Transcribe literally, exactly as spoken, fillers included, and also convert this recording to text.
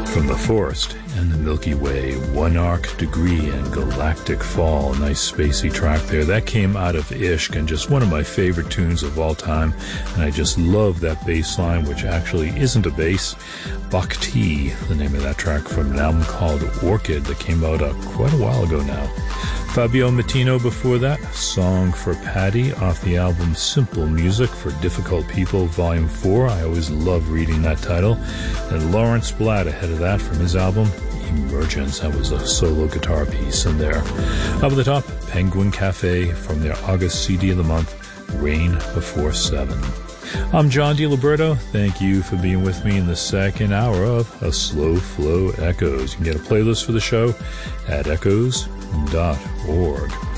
From the Forest and the Milky Way, One Arc Degree and Galactic Fall. Nice spacey track there. That came out of Ishq, and just one of my favorite tunes of all time. And I just love that bass line, which actually isn't a bass. Bhakti, the name of that track from an album called Orchid that came out uh, quite a while ago now. Fabio Matino before that, Song for Paddy off the album Simple Music for Difficult People, Volume four. I always love reading that title. And Lawrence Blatt ahead of that from his album Emergence. That was a solo guitar piece in there. Up at the top, Penguin Cafe from their August C D of the month, Rain Before Seven. I'm John DiLiberto. Thank you for being with me in the second hour of A Slow Flow Echoes. You can get a playlist for the show at echoes dot org.